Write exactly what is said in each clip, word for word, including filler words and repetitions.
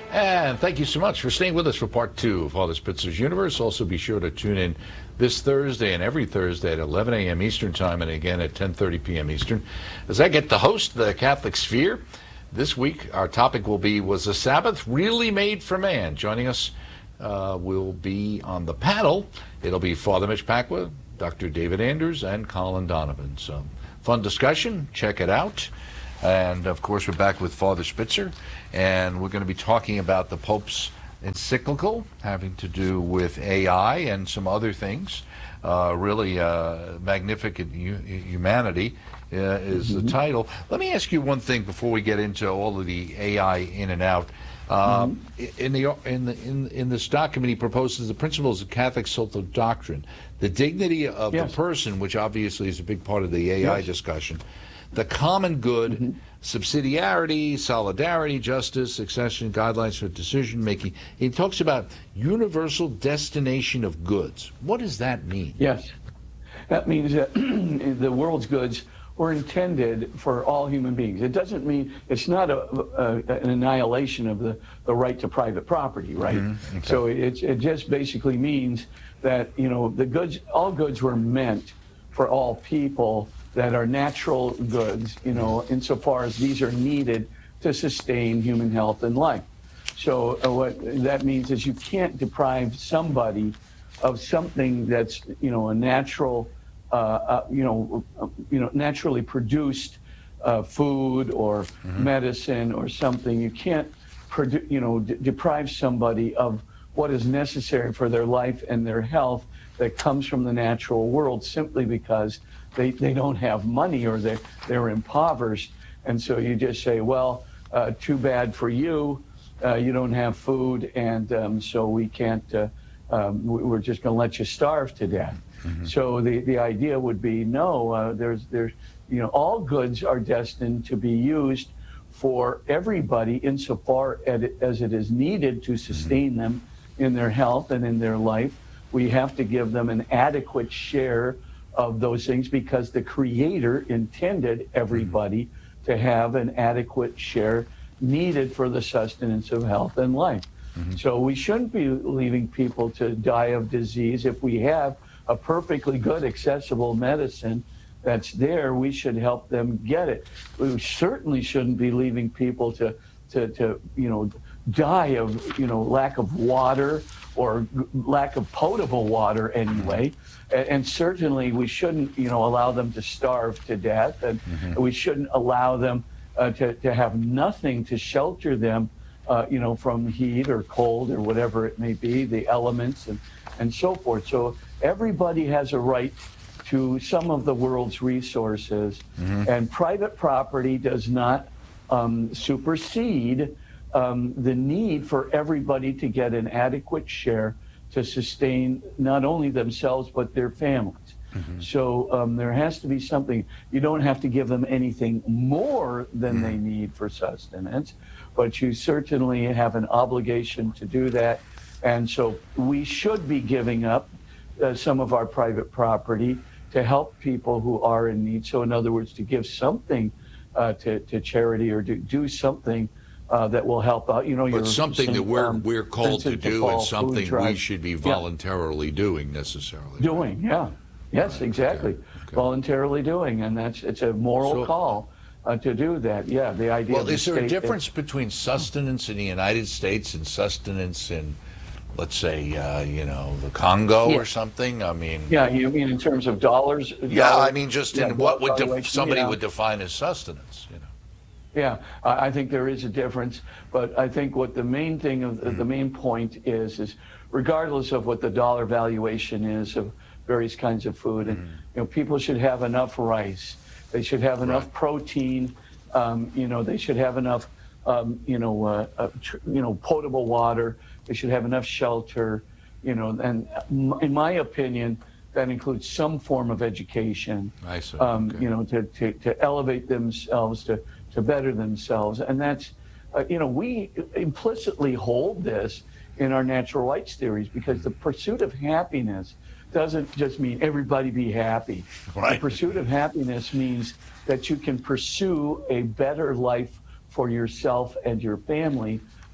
And thank you so much for staying with us for part two of Father Spitzer's Universe. Also be sure to tune in this Thursday and every Thursday at eleven a m Eastern Time and again at ten thirty p m Eastern as I get to host the Catholic Sphere. This week our topic will be, was the Sabbath really made for man? Joining us uh, will be on the panel. It'll be Father Mitch Pacwa, Doctor David Anders, and Colin Donovan. So fun discussion. Check it out. And, of course, we're back with Father Spitzer, and we're going to be talking about the Pope's encyclical having to do with A I and some other things. Uh, really uh, Magnificent U Humanity uh, is mm-hmm. the title. Let me ask you one thing before we get into all of the A I in and out. Uh, mm-hmm. in, the, in, the, in, in this document, he proposes the principles of Catholic social doctrine, the dignity of yes. the person, which obviously is a big part of the A I yes. discussion, the common good, mm-hmm. subsidiarity, solidarity, justice, succession, guidelines for decision-making. He talks about universal destination of goods. What does that mean? Yes. That means that the world's goods were intended for all human beings. It doesn't mean, it's not a, a, an annihilation of the, the right to private property, right? Mm-hmm. Okay. So it, it just basically means that, you know, the goods, all goods were meant for all people that are natural goods, you know, insofar as these are needed to sustain human health and life. So uh, what that means is you can't deprive somebody of something that's, you know, a natural, uh, uh, you know, uh, you know, naturally produced uh, food or mm-hmm. medicine or something. You can't, produ you know, d deprive somebody of what is necessary for their life and their health that comes from the natural world simply because They, they don't have money or they're, they're impoverished. And so you just say, well, uh, too bad for you. Uh, you don't have food, and um, so we can't, uh, um, we're just going to let you starve to death. Mm-hmm. So the, the idea would be, no, uh, there's, there's, you know, all goods are destined to be used for everybody insofar as it is needed to sustain mm-hmm. them in their health and in their life. We have to give them an adequate share of those things because the Creator intended everybody mm-hmm. to have an adequate share needed for the sustenance of health and life. Mm-hmm. So we shouldn't be leaving people to die of disease. If we have a perfectly good, accessible medicine that's there, we should help them get it. We certainly shouldn't be leaving people to, to, to you know, die of, you know, lack of water or lack of potable water anyway. And certainly we shouldn't, you know, allow them to starve to death, and mm-hmm. we shouldn't allow them uh, to, to have nothing to shelter them, uh, you know, from heat or cold or whatever it may be, the elements and, and so forth. So everybody has a right to some of the world's resources, mm-hmm. and private property does not um, supersede um, the need for everybody to get an adequate share to sustain not only themselves, but their families. Mm-hmm. So um, there has to be something. You don't have to give them anything more than mm-hmm. they need for sustenance, but you certainly have an obligation to do that. And so we should be giving up uh, some of our private property to help people who are in need. So in other words, to give something uh, to, to charity or to do something Uh, that will help out, you know. But something Saint, that we're um, we're called to do, and something we should be voluntarily yeah. doing necessarily. Doing, right? yeah, yes, right. exactly, okay. Okay. voluntarily doing, and that's it's a moral so, call uh, to do that. Yeah, the idea. Well, of is the there a state difference is, between sustenance in the United States and sustenance in, let's say, uh, you know, the Congo yeah. or something? I mean. Yeah, you mean in terms of dollars? Yeah, dollars, I mean just in yeah, what would somebody yeah. would define as sustenance, you know. Yeah, I think there is a difference, but I think what the main thing of mm-hmm. the main point is is regardless of what the dollar valuation is of various kinds of food, and mm-hmm. you know, people should have enough rice, they should have enough right. protein, um, you know, they should have enough, um, you know, uh, uh, tr you know, potable water, they should have enough shelter, you know, and in my opinion, that includes some form of education, I see. Um, Okay. you know, to, to, to elevate themselves, to to better themselves. And that's, uh, you know, we implicitly hold this in our natural rights theories because the pursuit of happiness doesn't just mean everybody be happy. Right. The pursuit of happiness means that you can pursue a better life for yourself and your family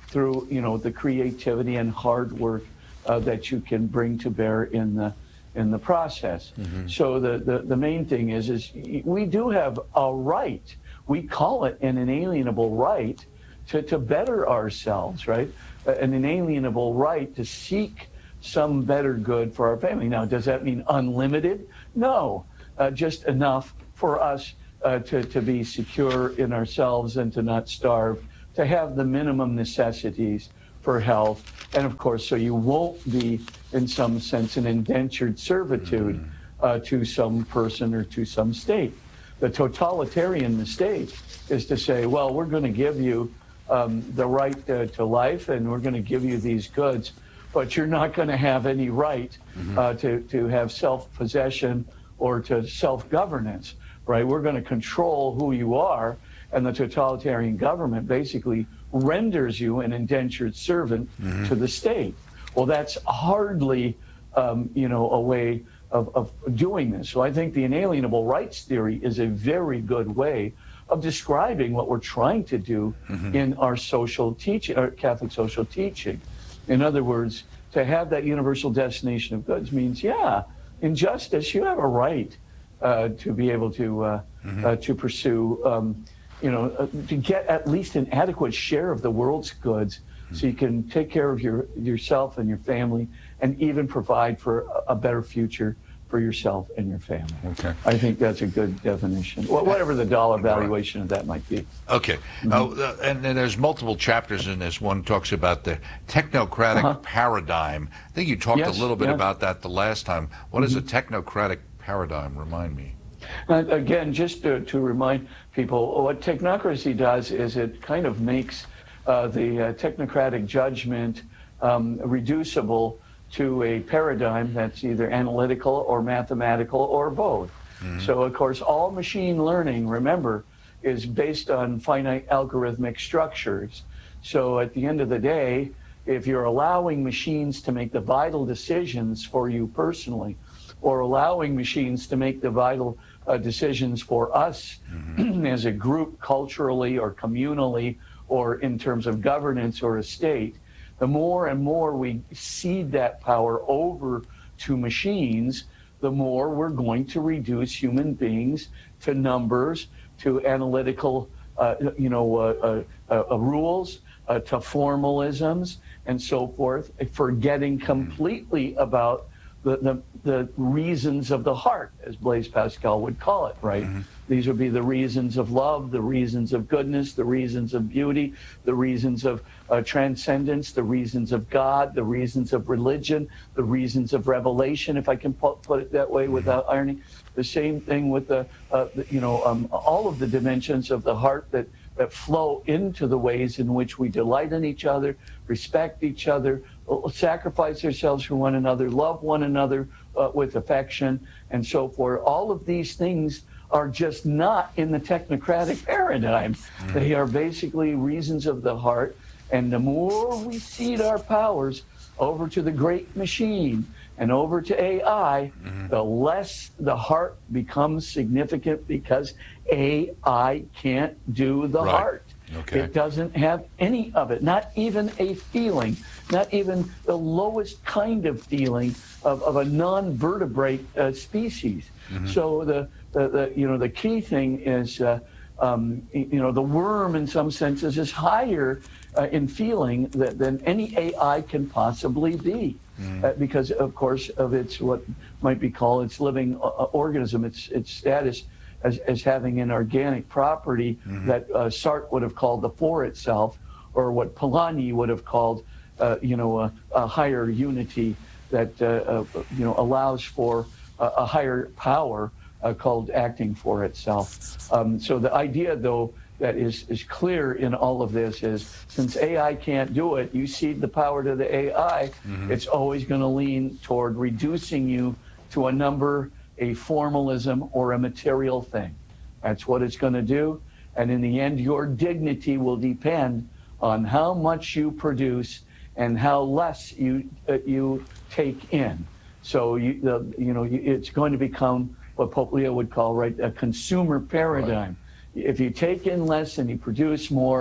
through, you know, the creativity and hard work uh, that you can bring to bear in the in the process. Mm-hmm. So the, the, the main thing is, is we do have a right. We call it an inalienable right to, to better ourselves, right? An inalienable right to seek some better good for our family. Now, does that mean unlimited? No, uh, just enough for us uh, to, to be secure in ourselves and to not starve, to have the minimum necessities for health, and of course, so you won't be, in some sense, an indentured servitude uh, to some person or to some state. The totalitarian mistake is to say, well, we're going to give you um, the right uh, to life, and we're going to give you these goods, but you're not going to have any right uh, to, to have self-possession or to self-governance, right? We're going to control who you are, and the totalitarian government basically renders you an indentured servant mm-hmm. to the state. Well, that's hardly, um, you know, a way of, of doing this. So I think the inalienable rights theory is a very good way of describing what we're trying to do mm-hmm. in our social teaching, our Catholic social teaching. In other words, to have that universal destination of goods means, yeah, in justice, you have a right uh, to be able to uh, mm-hmm. uh, to pursue. Um, you know, uh, to get at least an adequate share of the world's goods mm-hmm. so you can take care of your yourself and your family and even provide for a, a better future for yourself and your family. Okay. I think that's a good definition, whatever the dollar valuation of that might be. Okay. Mm-hmm. uh, and, and there's multiple chapters in this. One talks about the technocratic uh-huh. paradigm. I think you talked yes, a little bit yeah. about that the last time. What mm-hmm. is a technocratic paradigm? Remind me. Uh, again, just to, to remind people, what technocracy does is it kind of makes uh, the uh, technocratic judgment um, reducible to a paradigm that's either analytical or mathematical or both. Mm-hmm. So, of course, all machine learning, remember, is based on finite algorithmic structures. So at the end of the day, if you're allowing machines to make the vital decisions for you personally, or allowing machines to make the vital uh, decisions for us mm-hmm. as a group, culturally or communally, or in terms of governance or a state, the more and more we cede that power over to machines, the more we're going to reduce human beings to numbers, to analytical, uh, you know, uh, uh, uh, rules, uh, to formalisms, and so forth, forgetting completely about The, the, the reasons of the heart, as Blaise Pascal would call it, right? Mm-hmm. These would be the reasons of love, the reasons of goodness, the reasons of beauty, the reasons of uh, transcendence, the reasons of God, the reasons of religion, the reasons of revelation, if I can put, put it that way without irony. The same thing with the, uh, the you know, um, all of the dimensions of the heart that, that flow into the ways in which we delight in each other, respect each other, sacrifice ourselves for one another, love one another uh, with affection, and so forth. All of these things are just not in the technocratic paradigm. Mm. They are basically reasons of the heart, and the more we cede our powers over to the great machine and over to A I, mm-hmm. the less the heart becomes significant, because A I can't do the right. heart. Okay. It doesn't have any of it, not even a feeling, not even the lowest kind of feeling of, of a non-vertebrate uh, species. Mm-hmm. So the, the, the, you know, the key thing is, uh, um, you know, the worm in some senses is higher uh, in feeling that, than any A I can possibly be. Mm-hmm. uh, because, of course, of its what might be called its living uh, organism, its its status as, as having an organic property mm-hmm. that uh, Sartre would have called the for itself, or what Polanyi would have called, uh, you know, a, a higher unity that uh, uh, you know allows for a, a higher power uh, called acting for itself. Um, so the idea, though, that is, is clear in all of this is, since A I can't do it, you cede the power to the A I, mm-hmm. it's always going to lean toward reducing you to a number, a formalism, or a material thing. That's what it's going to do. And in the end, your dignity will depend on how much you produce and how less you uh, you take in. So you the, you know you, it's going to become what Pope Leo would call, right, a consumer paradigm. Right. If you take in less and you produce more,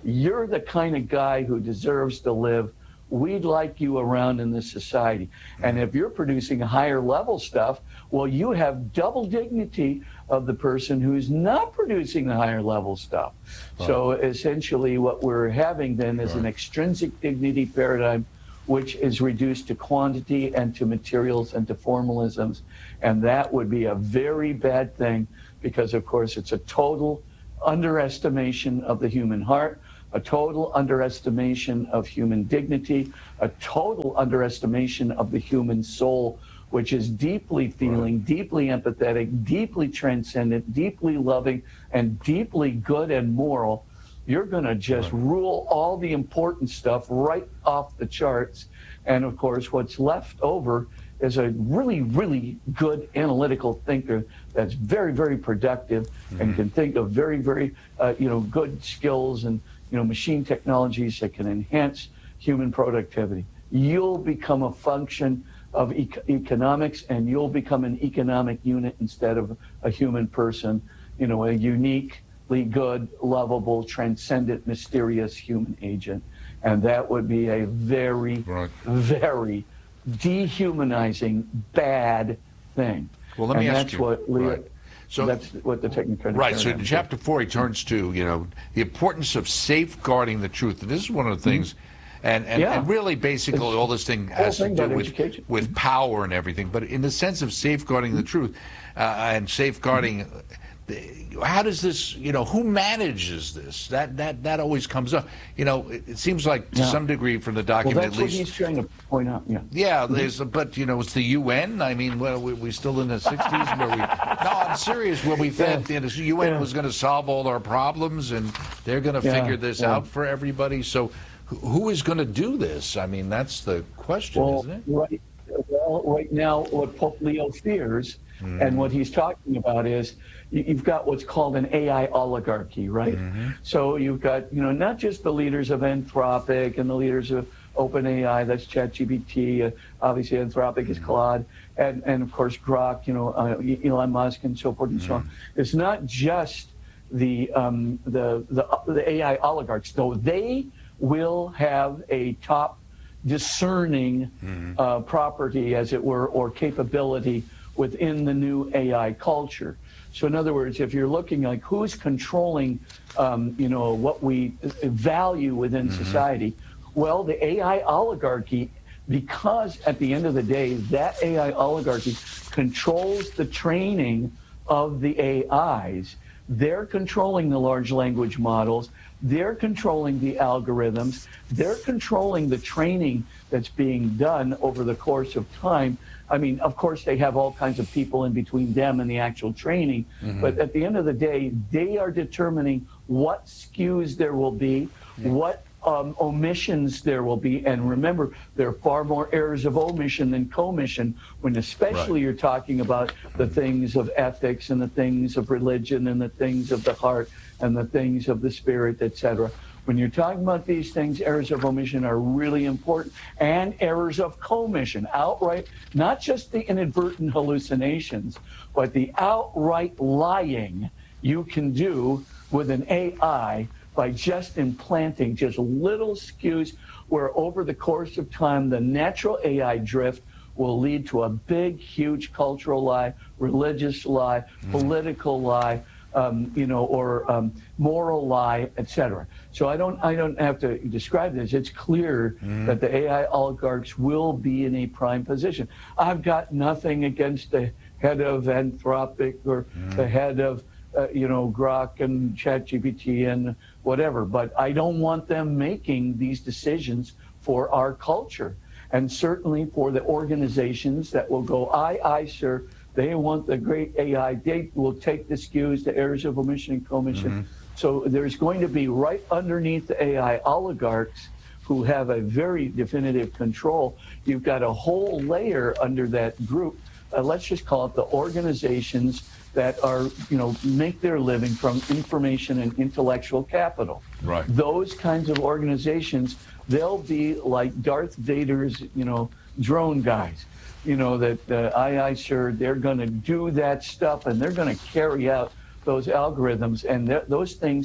you're the kind of guy who deserves to live. We'd like you around in this society. And if you're producing higher level stuff, well, you have double dignity of the person who's not producing the higher level stuff. Right. So essentially what we're having then is right. an extrinsic dignity paradigm, which is reduced to quantity and to materials and to formalisms. And that would be a very bad thing because, of course, it's a total underestimation of the human heart, a total underestimation of human dignity, a total underestimation of the human soul, which is deeply feeling, right. deeply empathetic, deeply transcendent, deeply loving, and deeply good and moral. You're going to just right. rule all the important stuff right off the charts. And of course, what's left over is a really, really good analytical thinker that's very, very productive mm-hmm. and can think of very, very, uh, you know, good skills and, you know, machine technologies that can enhance human productivity. You'll become a function of e- economics, and you'll become an economic unit instead of a human person, you know, a uniquely good, lovable, transcendent, mysterious human agent. And that would be a very, right. very dehumanizing, bad thing. Well, let me and ask that's you. What Leo, right. So that's what the technical. Right. So in chapter four, he turns to, you know, the importance of safeguarding the truth. And this is one of the things, mm-hmm. and, and, yeah. and really basically it's, all this thing has to do with, with power and everything. But in the sense of safeguarding the truth uh, and safeguarding, mm-hmm. how does this, you know, who manages this? That that that always comes up. You know, it, it seems like to yeah. some degree from the document, well, that's at least. What he's trying to point out. Yeah. Yeah, there's, mm-hmm. but you know, it's the U N. I mean, well, we we still in the sixties where we. No, I'm serious. Where we thought yeah. the U N yeah. was going to solve all our problems, and they're going to yeah. figure this yeah. out for everybody. So, who is going to do this? I mean, that's the question, well, isn't it? Right. Well, right now, what Pope Leo fears. Mm-hmm. And what he's talking about is you've got what's called an A I oligarchy, right? Mm-hmm. So you've got, you know, not just the leaders of Anthropic and the leaders of OpenAI, that's ChatGPT, uh, obviously Anthropic mm-hmm. is Claude, and, and of course Grok, you know, uh, Elon Musk and so forth and mm-hmm. so on. It's not just the, um, the, the, the A I oligarchs, though they will have a top discerning mm-hmm. uh, property, as it were, or capability within the new A I culture. So in other words, if you're looking like who's controlling, um, you know, what we value within mm-hmm. society, well, the A I oligarchy, because at the end of the day, that A I oligarchy controls the training of the A Is. They're controlling the large language models. They're controlling the algorithms. They're controlling the training that's being done over the course of time. I mean, of course, they have all kinds of people in between them and the actual training. Mm-hmm. But at the end of the day, they are determining what skews there will be, yeah. what um, omissions there will be. And remember, there are far more errors of omission than commission, when especially right. you're talking about the things of ethics and the things of religion and the things of the heart and the things of the spirit, et cetera. When you're talking about these things, errors of omission are really important, and errors of commission, outright, not just the inadvertent hallucinations, but the outright lying you can do with an A I by just implanting just little skews where over the course of time, the natural A I drift will lead to a big, huge cultural lie, religious lie, mm. political lie, Um, you know, or um, moral lie, et cetera. So I don't, I don't have to describe this. It's clear mm. that the A I oligarchs will be in a prime position. I've got nothing against the head of Anthropic or mm. the head of, uh, you know, Grok and ChatGPT and whatever, but I don't want them making these decisions for our culture, and certainly for the organizations that will go, aye, aye, sir. They want the great A I. They will take the skews, the errors of omission and commission. Mm-hmm. So there's going to be right underneath the A I oligarchs who have a very definitive control. You've got a whole layer under that group. Uh, let's just call it the organizations that are, you know, make their living from information and intellectual capital. Right. Those kinds of organizations, they'll be like Darth Vader's, you know, drone guys. You know, that uh, aye, aye, sir, they're going to do that stuff, and they're going to carry out those algorithms, and th- those things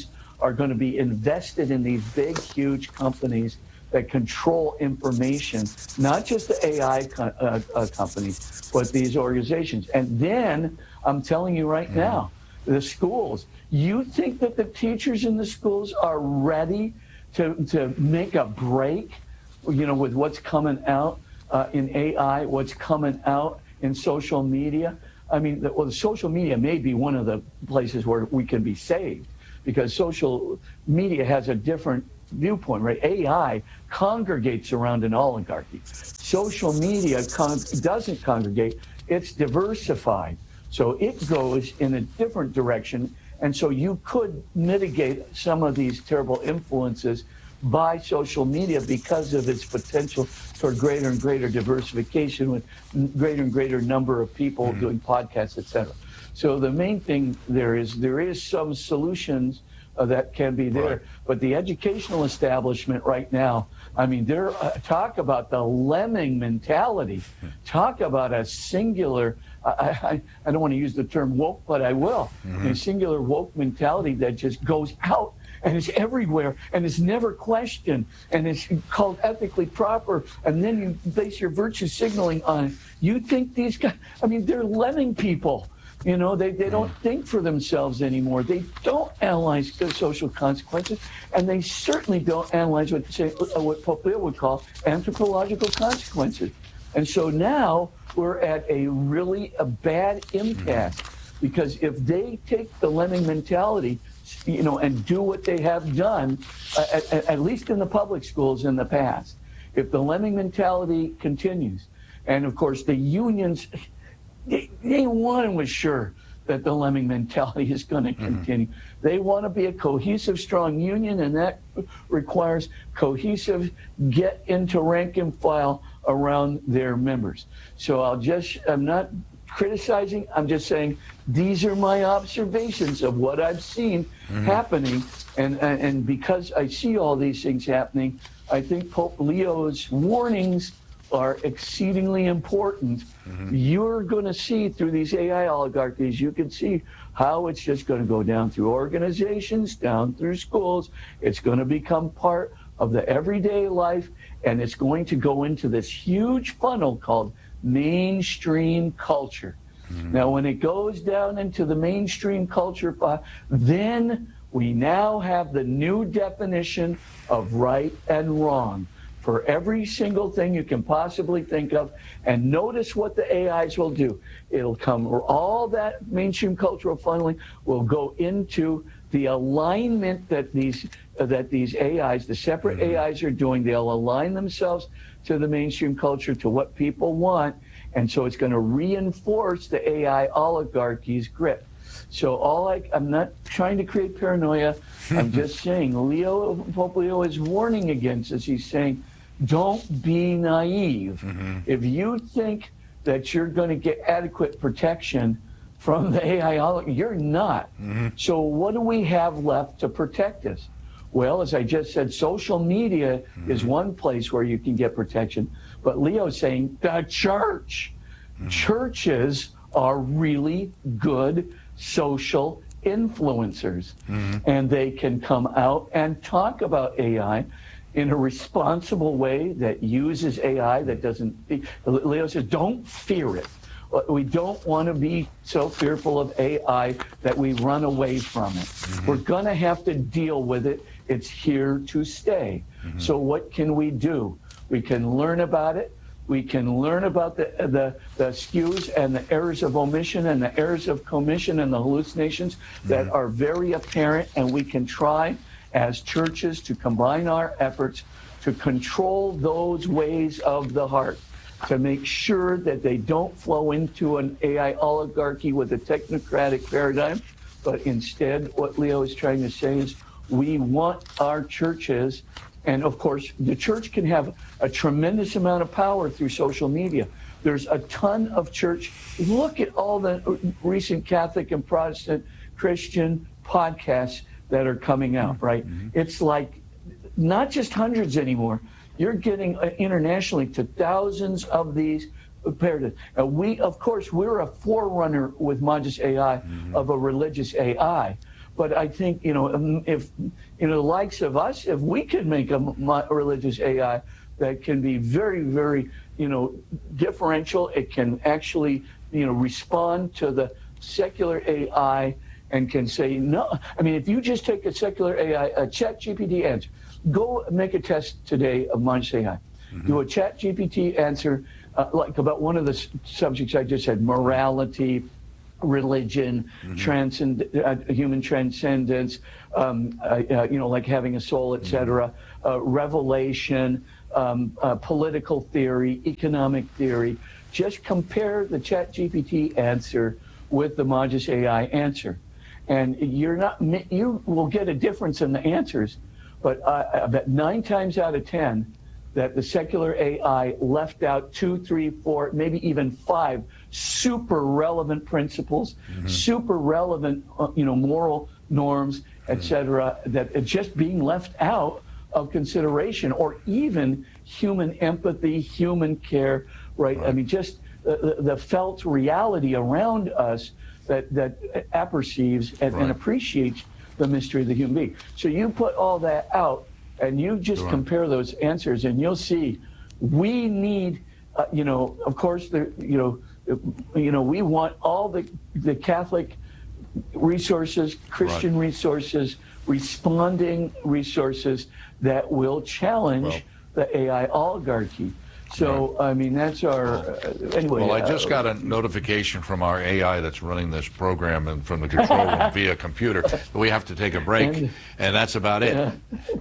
are going to be invested in these big, huge companies that control information, not just the A I co- uh, uh, companies, but these organizations. And then I'm telling you right now, the schools, you think that the teachers in the schools are ready to, to make a break, you know, with what's coming out uh, in A I, what's coming out in social media? I mean, the, well, the social media may be one of the places where we can be saved, because social media has a different viewpoint, right? A I congregates around an oligarchy. Social media con- doesn't congregate, it's diversified. So it goes in a different direction. And so you could mitigate some of these terrible influences by social media because of its potential for greater and greater diversification with greater and greater number of people mm-hmm. doing podcasts, et cetera. So the main thing there is there is some solutions Uh, that can be there. Right. But the educational establishment right now, I mean, they're uh, talk about the lemming mentality. Talk about a singular, I, I, I don't want to use the term woke, but I will. Mm-hmm. A singular woke mentality that just goes out and is everywhere and is never questioned and it's called ethically proper. And then you base your virtue signaling on it. You think these guys, I mean, they're lemming people. You know, they, they don't think for themselves anymore. They don't analyze the social consequences, and they certainly don't analyze what, say, what Pope Leo would call anthropological consequences. And so now we're at a really a bad impasse, because if they take the lemming mentality, you know, and do what they have done, uh, at, at least in the public schools in the past, if the lemming mentality continues, and of course the unions, They, they want to assure that the lemming mentality is going to continue. Mm-hmm. They want to be a cohesive, strong union, and that requires cohesive get into rank and file around their members. So I'll just, I'm not criticizing, I'm just saying these are my observations of what I've seen mm-hmm. happening. And, and, and because I see all these things happening, I think Pope Leo's warnings are exceedingly important. Mm-hmm. You're going to see through these A I oligarchies, you can see how it's just going to go down through organizations, down through schools. It's going to become part of the everyday life, and it's going to go into this huge funnel called mainstream culture. Mm-hmm. Now, when it goes down into the mainstream culture, then we now have the new definition of right and wrong for every single thing you can possibly think of. And notice what the A Is will do. It'll come, all that mainstream cultural funneling will go into the alignment that these uh, that these A Is, the separate mm-hmm. A Is are doing. They'll align themselves to the mainstream culture, to what people want. And so it's going to reinforce the A I oligarchy's grip. So all I, I'm not trying to create paranoia. I'm just saying, Leo, Pope Leo is warning against this. He's saying, don't be naive. Mm-hmm. If you think that you're going to get adequate protection from the A I oligarchy, you're not. Mm-hmm. So what do we have left to protect us? Well, as I just said, social media mm-hmm. is one place where you can get protection. But Leo's saying the church. Mm-hmm. Churches are really good social influencers. Mm-hmm. And they can come out and talk about A I in a responsible way that uses A I, that doesn't, Leo says, don't fear it. We don't want to be so fearful of A I that we run away from it. Mm-hmm. We're going to have to deal with it. It's here to stay. Mm-hmm. So what can we do? We can learn about it. We can learn about the, the, the skews and the errors of omission and the errors of commission and the hallucinations mm-hmm. that are very apparent, and we can try as churches to combine our efforts to control those ways of the heart, to make sure that they don't flow into an A I oligarchy with a technocratic paradigm, but instead what Leo is trying to say is we want our churches, and of course the church can have a tremendous amount of power through social media. There's a ton of church. Look at all the recent Catholic and Protestant Christian podcasts that are coming out, right? Mm-hmm. It's like not just hundreds anymore. You're getting uh, internationally to thousands of these paradigms. Uh, we, of course, we're a forerunner with Magis A I mm-hmm. of a religious A I, But I think, you know, um, if, you know, the likes of us, if we could make a mo- religious A I that can be very, very, you know, differential, it can actually, you know, respond to the secular A I and can say, no. I mean, if you just take a secular A I, a Chat G P T answer, go make a test today of Modest A I. Mm-hmm. Do a Chat G P T answer, uh, like about one of the s- subjects I just said, morality, religion, mm-hmm. transcend, uh, human transcendence, um, uh, uh, you know, like having a soul, et cetera, mm-hmm. uh, revelation, um, uh, political theory, economic theory. Just compare the Chat G P T answer with the Modest A I answer. And you're not, you will get a difference in the answers, but uh, I bet nine times out of ten, that the secular A I left out two, three, four, maybe even five super relevant principles, mm-hmm. super relevant, uh, you know, moral norms, et cetera, mm-hmm. that it's just being left out of consideration, or even human empathy, human care, right? right. I mean, just the, the felt reality around us that, that apperceives and, right. and appreciates the mystery of the human being. So you put all that out, and you just right. compare those answers, and you'll see we need, uh, you know, of course, the, you know, you know, we want all the the Catholic resources, Christian right. resources, responding resources that will challenge well, the A I oligarchy. So, right. I mean, that's our, uh, anyway. Well, I just uh, got a notification from our A I that's running this program and from the control room via computer. We have to take a break, and, and that's about it. Yeah.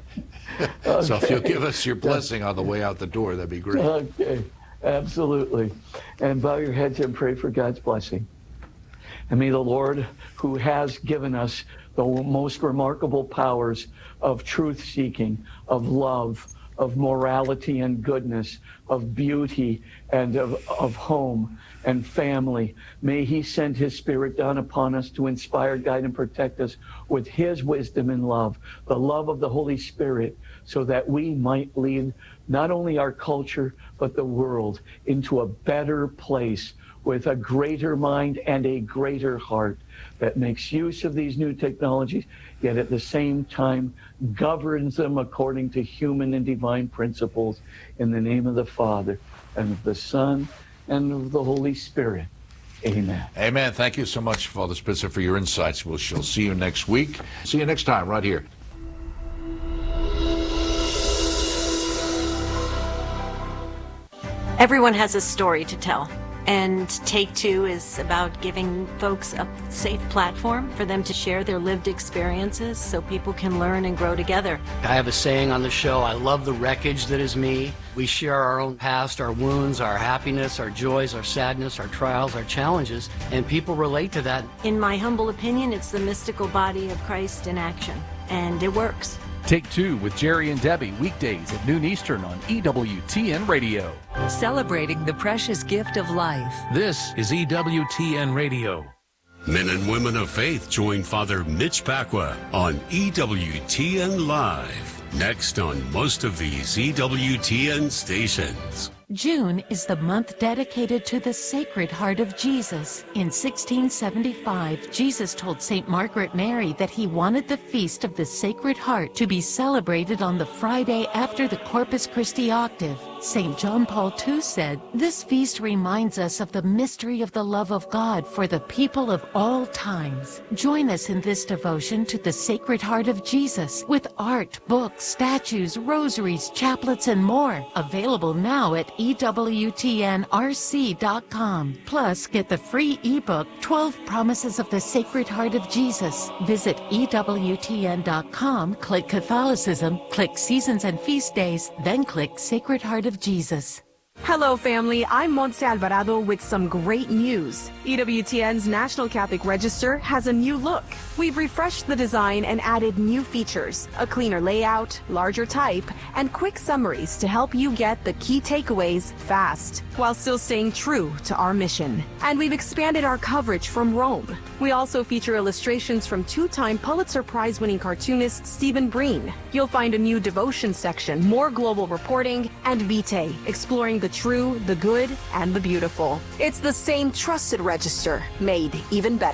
Okay. So if you'll give us your blessing on the way out the door, that'd be great. Okay, absolutely. And bow your heads and pray for God's blessing. And may the Lord, who has given us the most remarkable powers of truth-seeking, of love, of morality and goodness, of beauty and of, of home and family. May he send his Spirit down upon us to inspire, guide, and protect us with his wisdom and love, the love of the Holy Spirit, so that we might lead not only our culture, but the world into a better place with a greater mind and a greater heart that makes use of these new technologies, yet at the same time governs them according to human and divine principles, in the name of the Father, and of the Son, and of the Holy Spirit. Amen. Amen. Thank you so much, Father Spitzer, for your insights. We shall see you next week. See you next time right here. Everyone has a story to tell. And Take Two is about giving folks a safe platform for them to share their lived experiences so people can learn and grow together. I have a saying on the show, I love the wreckage that is me. We share our own past, our wounds, our happiness, our joys, our sadness, our trials, our challenges, and people relate to that. In my humble opinion, it's the mystical body of Christ in action, and it works. Take Two with Jerry and Debbie, weekdays at noon Eastern on E W T N Radio. Celebrating the precious gift of life. This is E W T N Radio. Men and women of faith join Father Mitch Pacwa on E W T N Live. Next on most of these E W T N stations. June is the month dedicated to the Sacred Heart of Jesus. In sixteen seventy-five, Jesus told Saint Margaret Mary that he wanted the Feast of the Sacred Heart to be celebrated on the Friday after the Corpus Christi octave. Saint John Paul the Second said, "This feast reminds us of the mystery of the love of God for the people of all times." Join us in this devotion to the Sacred Heart of Jesus with art, books, statues, rosaries, chaplets, and more. Available now at E W T N R C dot com. Plus, get the free ebook, twelve Promises of the Sacred Heart of Jesus. Visit E W T N dot com, click Catholicism, click Seasons and Feast Days, then click Sacred Heart of Jesus. Hello, family. I'm Montse Alvarado with some great news. E W T N's National Catholic Register has a new look. We've refreshed the design and added new features, a cleaner layout, larger type, and quick summaries to help you get the key takeaways fast, while still staying true to our mission. And we've expanded our coverage from Rome. We also feature illustrations from two-time Pulitzer Prize-winning cartoonist Stephen Breen. You'll find a new devotion section, more global reporting, and Vitae, exploring the true, the good, and the beautiful. It's the same trusted register, made even better.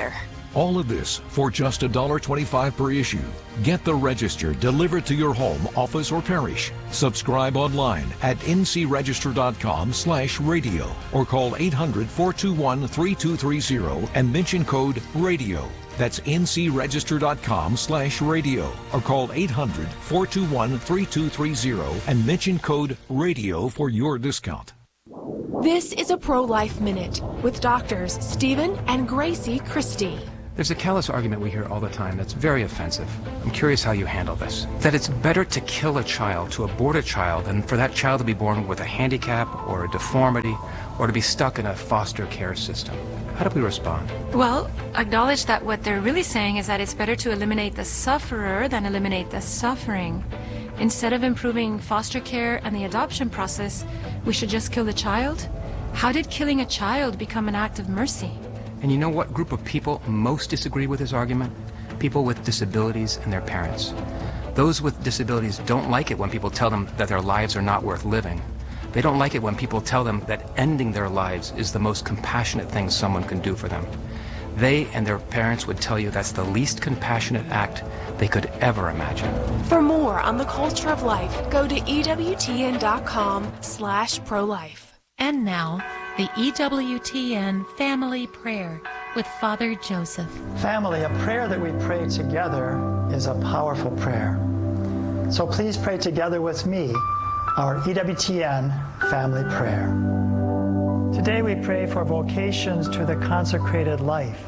All of this for just one dollar twenty-five per issue. Get the Register delivered to your home, office, or parish. Subscribe online at n c register dot com slash radio or call eight hundred, four two one, three two three zero and mention code RADIO. That's n c register dot com slash radio or call eight hundred, four two one, three two three zero and mention code RADIO for your discount. This is a Pro-Life Minute with doctors Stephen and Gracie Christie. There's a callous argument we hear all the time that's very offensive. I'm curious how you handle this. That it's better to kill a child, to abort a child, than for that child to be born with a handicap or a deformity or to be stuck in a foster care system. How do we respond? Well, acknowledge that what they're really saying is that it's better to eliminate the sufferer than eliminate the suffering. Instead of improving foster care and the adoption process, we should just kill the child? How did killing a child become an act of mercy? And you know what group of people most disagree with this argument? People with disabilities and their parents. Those with disabilities don't like it when people tell them that their lives are not worth living. They don't like it when people tell them that ending their lives is the most compassionate thing someone can do for them. They and their parents would tell you that's the least compassionate act they could ever imagine. For more on the culture of life, go to E W T N dot com slash pro-life. And now, the E W T N Family Prayer with Father Joseph. Family, a prayer that we pray together is a powerful prayer. So please pray together with me our E W T N Family Prayer. Today we pray for vocations to the consecrated life.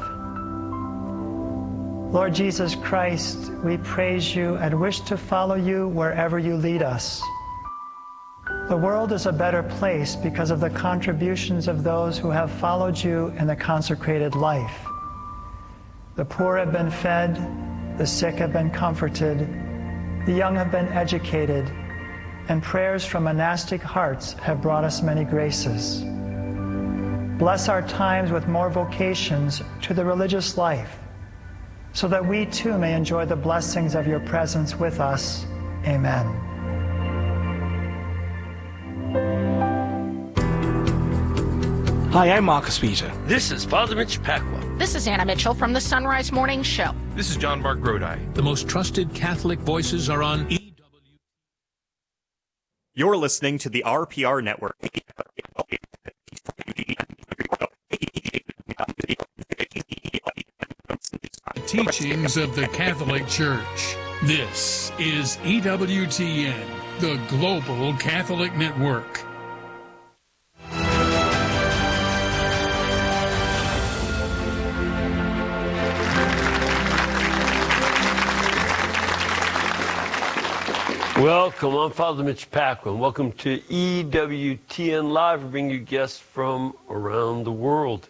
Lord Jesus Christ, we praise you and wish to follow you wherever you lead us. The world is a better place because of the contributions of those who have followed you in the consecrated life. The poor have been fed, the sick have been comforted, the young have been educated, and prayers from monastic hearts have brought us many graces. Bless our times with more vocations to the religious life, so that we too may enjoy the blessings of your presence with us. Amen. Hi, I'm Marcus Peter. This is Father Mitch Pacwa. This is Anna Mitchell from the Sunrise Morning Show. This is John Mark Grodi. The most trusted Catholic voices are on E W. You're listening to the R P R Network. Teachings of the Catholic Church. This is E W T N, the Global Catholic Network. Welcome, I'm Father Mitch Pacwa. Welcome to E W T N Live. We bring you guests from around the world.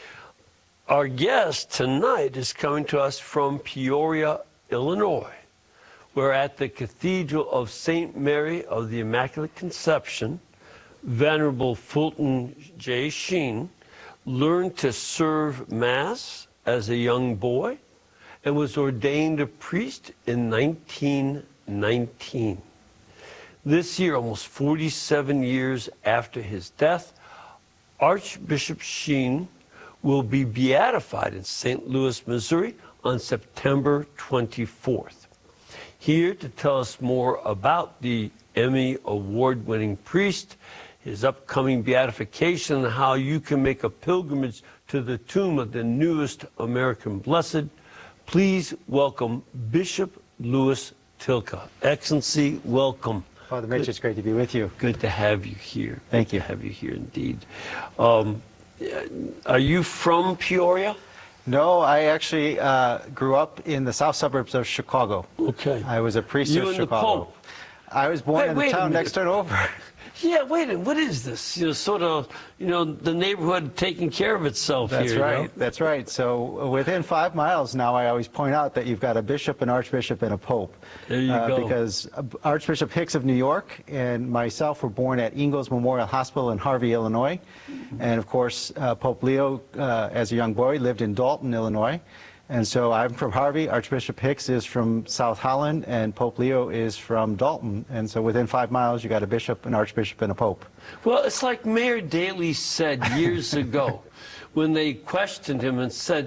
Our guest tonight is coming to us from Peoria, Illinois. We're at the Cathedral of Saint Mary of the Immaculate Conception. Venerable Fulton J. Sheen learned to serve Mass as a young boy and was ordained a priest in nineteen nineteen. This year, almost forty-seven years after his death, Archbishop Sheen will be beatified in Saint Louis, Missouri on September twenty-fourth. Here to tell us more about the Emmy Award-winning priest, his upcoming beatification, and how you can make a pilgrimage to the tomb of the newest American blessed, please welcome Bishop Louis Tilka. Excellency, welcome. Father Mitch, good, it's great to be with you. Good to have you here. Thank good you. To have you here indeed. Um, are you from Peoria? No, I actually uh, grew up in the south suburbs of Chicago. Okay. I was a priest you of and Chicago. The Pope. I was born wait, in the town next door over. Yeah, wait a minute. What is this? You know, sort of, you know, the neighborhood taking care of itself That's here. That's right. You know? That's right. So within five miles now, I always point out that you've got a bishop, an archbishop, and a pope. There you uh, go. Because Archbishop Hicks of New York and myself were born at Ingalls Memorial Hospital in Harvey, Illinois. Mm-hmm. And of course, uh, Pope Leo, uh, as a young boy, lived in Dalton, Illinois. And so I'm from Harvey, Archbishop Hicks is from South Holland, and Pope Leo is from Dalton. And so within five miles, you got a bishop, an archbishop, and a pope. Well, it's like Mayor Daley said years ago when they questioned him and said,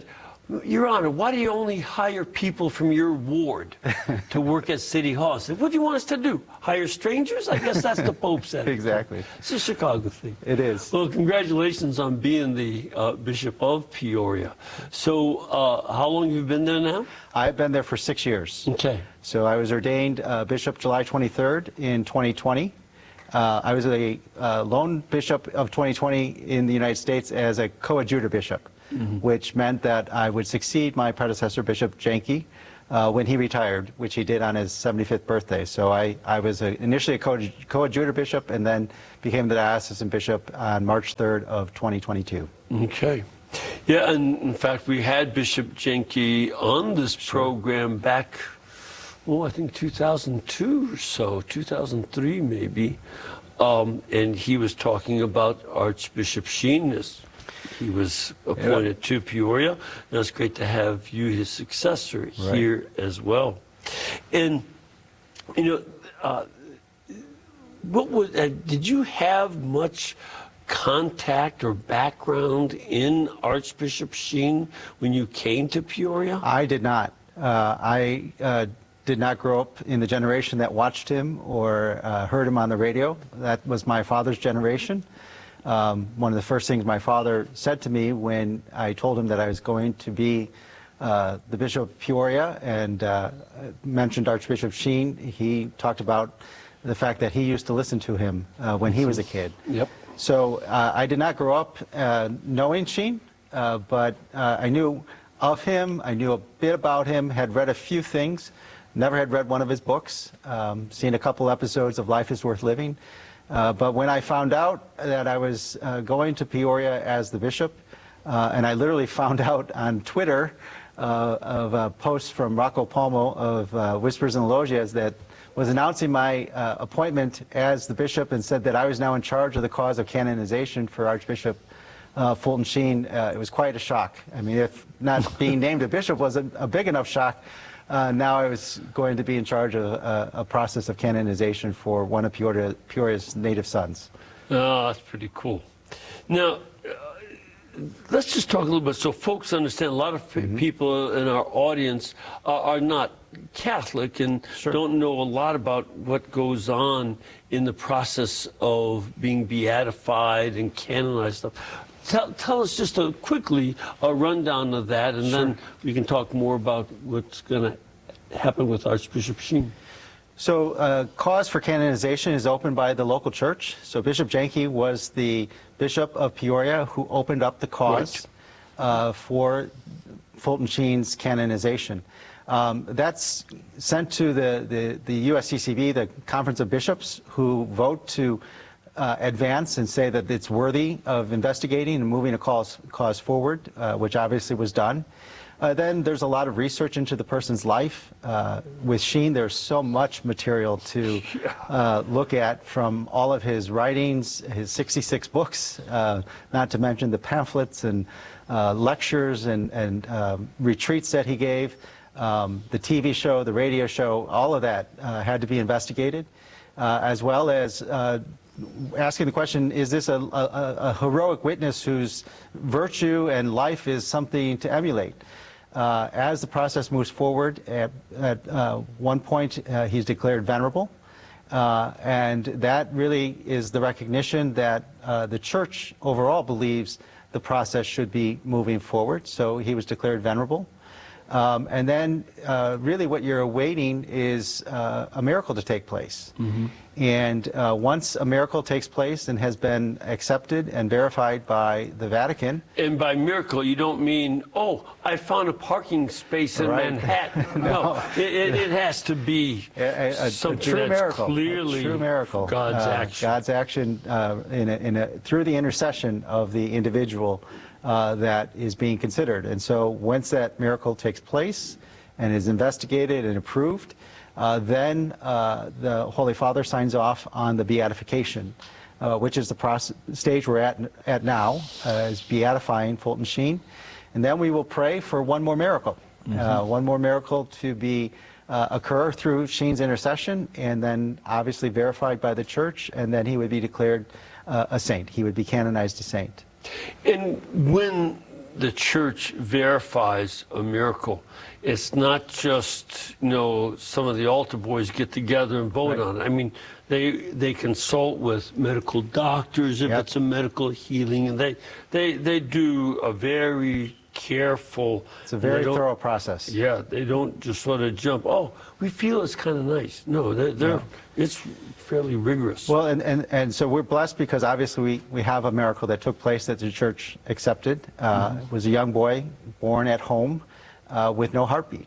Your Honor, why do you only hire people from your ward to work at City Hall? I said, what do you want us to do? Hire strangers? I guess that's the Pope said. Exactly. It's a Chicago thing. It is. Well, congratulations on being the uh, Bishop of Peoria. So uh, how long have you been there now? I've been there for six years. Okay. So I was ordained uh, Bishop July twenty-third in twenty twenty. Uh, I was a uh, lone bishop of twenty twenty in the United States as a coadjutor bishop, mm-hmm. which meant that I would succeed my predecessor, Bishop Janke, uh, when he retired, which he did on his seventy-fifth birthday. So I, I was a, initially a coadjutor bishop and then became the diocesan bishop on March third of twenty twenty-two. Okay. Yeah, and in fact, we had Bishop Janke on this sure. program back, well, I think two thousand two or so, two thousand three maybe, um, and he was talking about Archbishop Sheen as he was appointed yeah. to Peoria. Now it's great to have you, his successor, right. here as well. And, you know, uh, what was, uh, did you have much contact or background in Archbishop Sheen when you came to Peoria? I did not. Uh, I uh, did not grow up in the generation that watched him or uh, heard him on the radio. That was my father's generation. Um, one of the first things my father said to me when I told him that I was going to be uh, the Bishop of Peoria and uh, mentioned Archbishop Sheen, he talked about the fact that he used to listen to him uh, when he was a kid. Yep. So uh, I did not grow up uh, knowing Sheen, uh, but uh, I knew of him, I knew a bit about him, had read a few things, never had read one of his books, um, seen a couple episodes of Life is Worth Living. Uh, but when I found out that I was uh, going to Peoria as the bishop, uh, and I literally found out on Twitter uh, of a post from Rocco Palmo of uh, Whispers in the Loggias that was announcing my uh, appointment as the bishop and said that I was now in charge of the cause of canonization for Archbishop uh, Fulton Sheen. Uh, it was quite a shock. I mean, if not being named a bishop was a, a big enough shock, uh, now I was going to be in charge of a, a process of canonization for one of Peoria, Peoria's native sons. Oh, that's pretty cool. Now, let's just talk a little bit so folks understand. A lot of mm-hmm. people in our audience are, are not Catholic and sure. don't know a lot about what goes on in the process of being beatified and canonized stuff. Tell, tell us just a, quickly a rundown of that, and sure. then we can talk more about what's going to happen with Archbishop Sheen. So uh, cause for canonization is opened by the local church. So Bishop Janke was the Bishop of Peoria who opened up the cause right. uh, for Fulton Sheen's canonization. Um, that's sent to the, the, the U S C C B, the Conference of Bishops, who vote to uh, advance and say that it's worthy of investigating and moving a cause, cause forward, uh, which obviously was done. Uh, then there's a lot of research into the person's life. Uh, with Sheen, there's so much material to uh, look at from all of his writings, his sixty-six books, uh, not to mention the pamphlets and uh, lectures and, and uh, retreats that he gave, um, the T V show, the radio show, all of that uh, had to be investigated, uh, as well as uh, asking the question, is this a, a, a heroic witness whose virtue and life is something to emulate? Uh, as the process moves forward, at, at uh, one point uh, he's declared venerable, uh, and that really is the recognition that uh, the church overall believes the process should be moving forward. So he was declared venerable. Um, and then uh, really what you're awaiting is uh, a miracle to take place. Mm-hmm. And uh, once a miracle takes place and has been accepted and verified by the Vatican. And by miracle, you don't mean, oh, I found a parking space in right. Manhattan. no, no. It, it, it has to be a, a, something a true that's miracle. clearly a true miracle. God's uh, action. God's action uh, in a, in a, through the intercession of the individual uh, that is being considered. And so once that miracle takes place and is investigated and approved, Uh, then uh, the Holy Father signs off on the beatification, uh, which is the process, stage we're at at now, uh, is beatifying Fulton Sheen. And then we will pray for one more miracle, mm-hmm. uh, one more miracle to be uh, occur through Sheen's intercession, and then obviously verified by the church, and then he would be declared uh, a saint. He would be canonized a saint. And when the church verifies a miracle. It's not just, you know, some of the altar boys get together and vote Right. on it. I mean, they they consult with medical doctors if Yep. it's a medical healing, and they they they do a very careful. It's a very they don't- thorough process. Yeah, they don't just sort of jump. Oh, we feel it's kind of nice. No, they're, they're No. it's fairly rigorous. Well, and, and, and so we're blessed because obviously we, we have a miracle that took place that the church accepted. Uh, Mhm. It was a young boy born at home uh, with no heartbeat.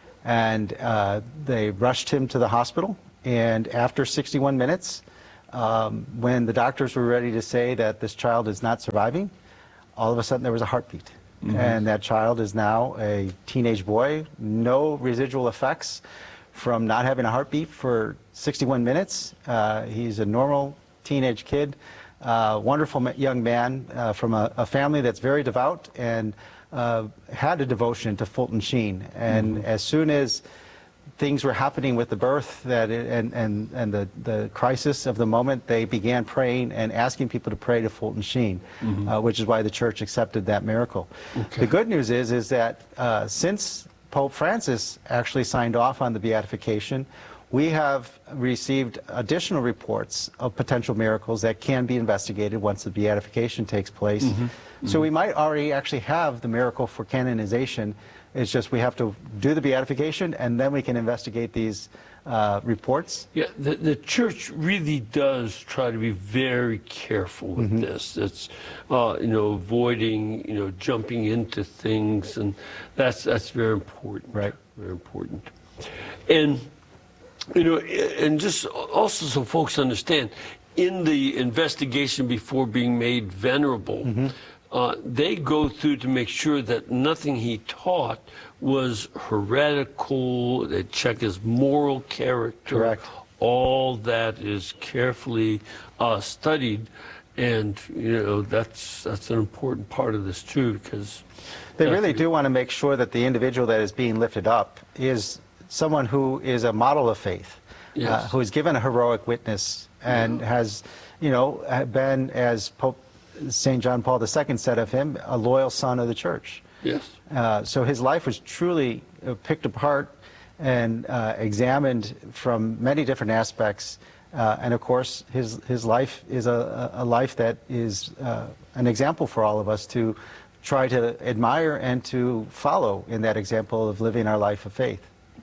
And uh, they rushed him to the hospital. And after sixty-one minutes, um, when the doctors were ready to say that this child is not surviving, all of a sudden there was a heartbeat. Mhm. And that child is now a teenage boy, no residual effects from not having a heartbeat for sixty-one minutes. Uh, he's a normal teenage kid, uh, wonderful ma- young man uh, from a, a family that's very devout and uh, had a devotion to Fulton Sheen. And Mhm. as soon as things were happening with the birth that it, and, and, and the, the crisis of the moment, they began praying and asking people to pray to Fulton Sheen, Mhm. uh, which is why the church accepted that miracle. Okay. The good news is, is that uh, since Pope Francis actually signed off on the beatification, we have received additional reports of potential miracles that can be investigated once the beatification takes place. Mhm. So Mhm. we might already actually have the miracle for canonization. It's just we have to do the beatification and then we can investigate these uh, reports. Yeah, the, the church really does try to be very careful with Mhm. this. It's, uh, you know, avoiding, you know, jumping into things, and that's that's very important. Right. Very important. And, you know, and just also so folks understand, in the investigation before being made venerable, Mm-hmm. uh, they go through to make sure that nothing he taught was heretical. They check his moral character. Correct. All that is carefully uh, studied, and you know that's that's an important part of this too, because They really do want to make sure that the individual that is being lifted up is someone who is a model of faith, Yes. uh, who has given a heroic witness and has, you know, been, as Pope Saint John Paul the Second said of him, a loyal son of the church. Yes. Uh, so his life was truly uh, picked apart and uh, examined from many different aspects. Uh, and of course, his, his life is a, a life that is uh, an example for all of us to try to admire and to follow in that example of living our life of faith.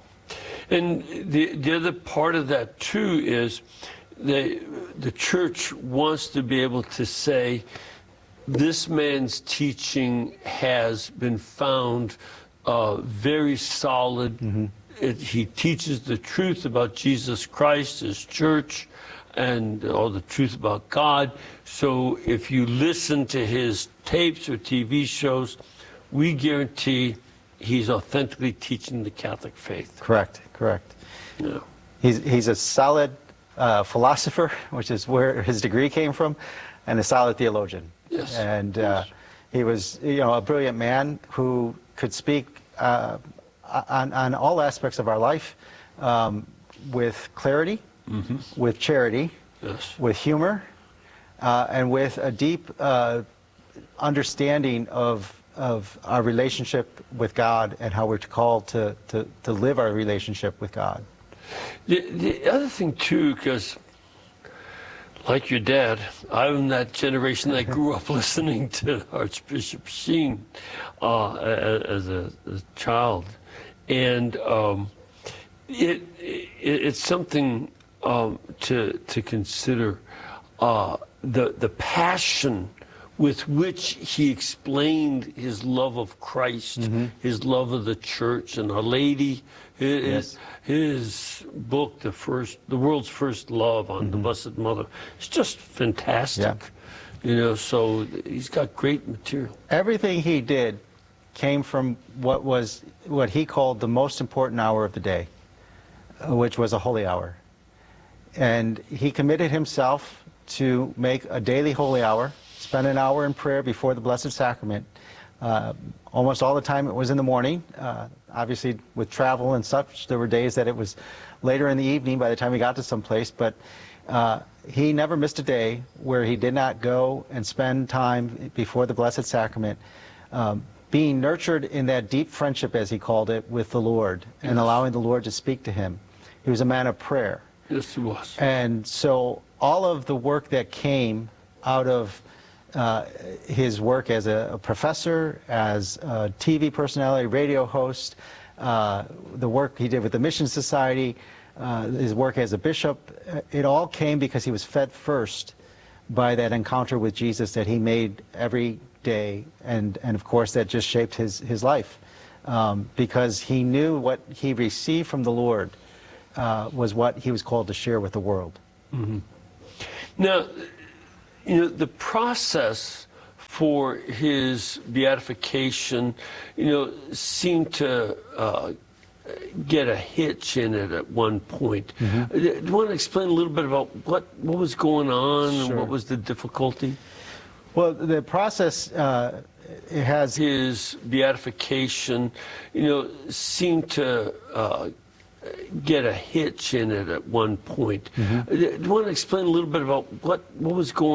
And the, the other part of that, too, is the, the church wants to be able to say, this man's teaching has been found uh, very solid. Mm-hmm. It, he teaches the truth about Jesus Christ, his church, and all the truth about God. So if you listen to his tapes or T V shows, we guarantee he's authentically teaching the Catholic faith. Correct, correct. Yeah. He's, he's a solid uh, philosopher, which is where his degree came from, and a solid theologian. Yes. And uh, he was, you know, a brilliant man who could speak uh, on, on all aspects of our life um, with clarity, Mhm. with charity, Yes. with humor, uh, and with a deep uh, understanding of of our relationship with God and how we're called to, to, to live our relationship with God. The, the other thing, too, because like your dad, I'm that generation that grew up listening to Archbishop Sheen uh, as, a, as a child. And um, it, it it's something um, to, to consider. Uh, the, the passion with which he explained his love of Christ, Mm-hmm. his love of the church and Our Lady, his, Yes. his book, the first, the world's first love on the Blessed Mother, it's just fantastic. Mm-hmm. Yeah. You know, so he's got great material. Everything he did came from what was what he called the most important hour of the day, uh, which was a holy hour. And he committed himself to make a daily holy hour, spend an hour in prayer before the Blessed Sacrament. Uh, almost all the time it was in the morning. Uh, obviously, with travel and such, there were days that it was later in the evening by the time he got to some place. But uh, he never missed a day where he did not go and spend time before the Blessed Sacrament, um, being nurtured in that deep friendship, as he called it, with the Lord, and Yes. allowing the Lord to speak to him. He was a man of prayer. Yes, he was. And so all of the work that came out of uh, his work as a, a professor, as a T V personality, radio host, uh, the work he did with the Mission Society, uh, his work as a bishop, it all came because he was fed first by that encounter with Jesus that he made every day, and, and of course that just shaped his, his life, um, because he knew what he received from the Lord uh, was what he was called to share with the world. Mm-hmm. Now, you know, the process for his beatification, you know, seemed to uh, get a hitch in it at one point. Mm-hmm. Do you want to explain a little bit about what, what was going on Sure. and what was the difficulty? Well, the process uh, it has his beatification, you know, seemed to uh, get a hitch in it at one point. Mm-hmm. Do you want to explain a little bit about what, what was going